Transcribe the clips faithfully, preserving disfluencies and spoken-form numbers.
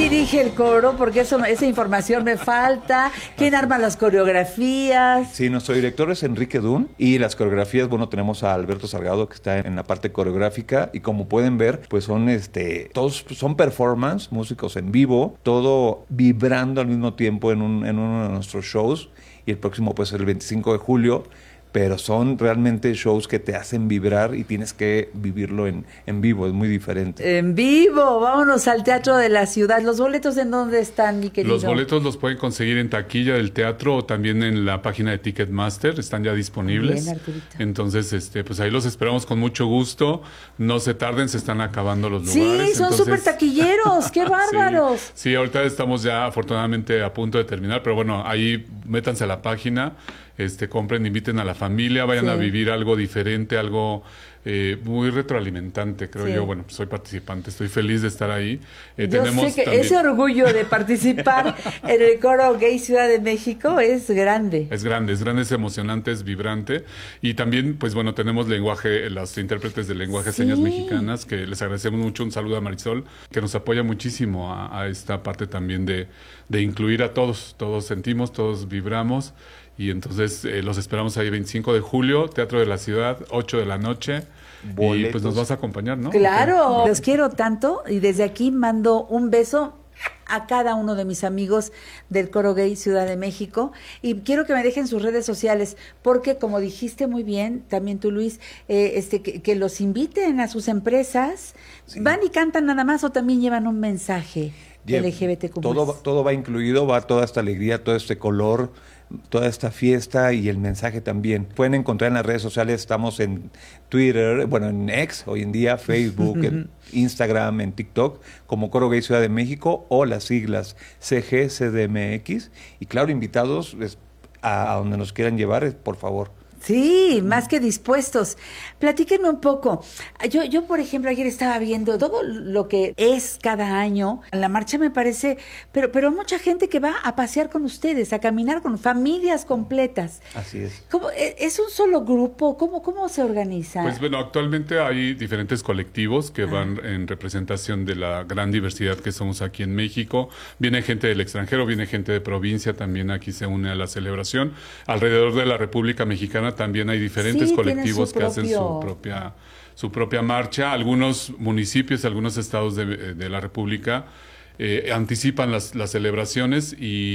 dirige el coro? Porque eso, esa información me falta. ¿Quién arma las coreografías? Sí, nuestro director es Enrique Dun y las coreografías, bueno, tenemos a Alberto Salgado que está en la parte coreográfica y como pueden ver, pues son este, todos son performance, músicos en vivo, todo vibrando al mismo tiempo en, un, en uno de nuestros shows y el próximo pues el veinticinco de julio. Pero son realmente shows que te hacen vibrar y tienes que vivirlo en, en vivo, es muy diferente. En vivo, vámonos al Teatro de la Ciudad. ¿Los boletos en dónde están, mi querido? Los boletos los pueden conseguir en taquilla del teatro o también en la página de Ticketmaster, están ya disponibles. Bien, Arturito. Entonces, este, pues ahí los esperamos con mucho gusto. No se tarden, se están acabando los Sí, lugares. son súper taquilleros, qué bárbaros. Sí, sí, ahorita estamos ya afortunadamente a punto de terminar, pero bueno, ahí métanse a la página. Este, compren, inviten a la familia, vayan Sí. a vivir algo diferente, algo eh, muy retroalimentante, creo Sí. yo. Bueno, soy participante, estoy feliz de estar ahí. Eh, Yo tenemos sé que también, ese orgullo de participar en el Coro Gay Ciudad de México es grande. es grande, es grande, es emocionante, es vibrante. Y también, pues bueno, tenemos lenguaje, las intérpretes de lenguaje Sí. señas mexicanas, que les agradecemos mucho. Un saludo a Marisol, que nos apoya muchísimo a, a esta parte también de, de incluir a todos. Todos sentimos, todos vibramos. Y entonces eh, los esperamos ahí veinticinco de julio, Teatro de la Ciudad, ocho de la noche. Boletos. Y pues nos vas a acompañar, ¿no? Claro, los quiero tanto y desde aquí mando un beso a cada uno de mis amigos del Coro Gay Ciudad de México y quiero que me dejen sus redes sociales porque como dijiste muy bien, también tú Luis, eh, este que, que los inviten a sus empresas, Sí. van y cantan nada más o también llevan un mensaje Yeah, L G B T Q más. todo, todo va incluido, va toda esta alegría, todo este color, toda esta fiesta y el mensaje también. Pueden encontrar en las redes sociales, estamos en Twitter, bueno, en X hoy en día, Facebook, en Instagram, en TikTok, como Coro Gay Ciudad de México o las siglas C G C D M X. Y claro, invitados es, a, a donde nos quieran llevar, por favor. Sí, más que dispuestos. Platíquenme un poco. Yo, yo, por ejemplo, ayer estaba viendo todo lo que es cada año. La marcha me parece, pero, pero mucha gente que va a pasear con ustedes, a caminar con familias completas. Así es. ¿Cómo, es un solo grupo? ¿Cómo, cómo se organiza? Pues bueno, actualmente hay diferentes colectivos que Ah. van en representación de la gran diversidad que somos aquí en México. Viene gente del extranjero, viene gente de provincia, también aquí se une a la celebración. Alrededor de la República Mexicana también hay diferentes Sí, colectivos tienen que su hacen su propio- propia su propia marcha. Algunos municipios, algunos estados de, de la República eh, anticipan las, las celebraciones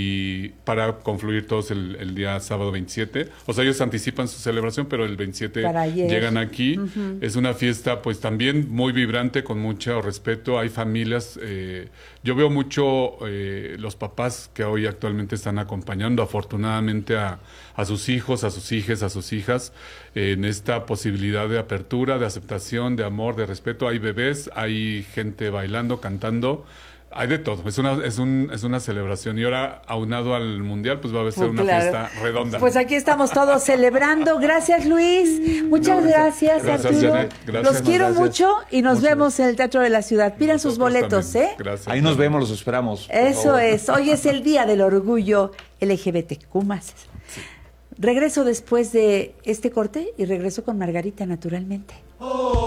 y para confluir todos el, el día sábado veintisiete. O sea, ellos anticipan su celebración, pero el veintisiete Para ayer. llegan aquí. Uh-huh. Es una fiesta pues también muy vibrante, con mucho respeto. Hay familias, eh, yo veo mucho eh, los papás que hoy actualmente están acompañando afortunadamente a, a sus hijos, a sus hijas, a sus hijas eh, en esta posibilidad de apertura, de aceptación, de amor, de respeto. Hay bebés, hay gente bailando, cantando. Hay de todo, es una, es, un, es una celebración y ahora aunado al Mundial pues va a ser Oh, una claro. fiesta redonda. Pues aquí estamos todos celebrando. Gracias Luis, muchas No, gracias, gracias, Arturo. Janet. Gracias. Los quiero Gracias. mucho y nos Muchas vemos en el Teatro de la Ciudad. Pidan sus Nosotros boletos, también. ¿eh? Gracias. Ahí nos vemos, los esperamos. por Eso favor. es, hoy es el Día del Orgullo L G B T Q más. Regreso después de este corte y regreso con Margarita naturalmente.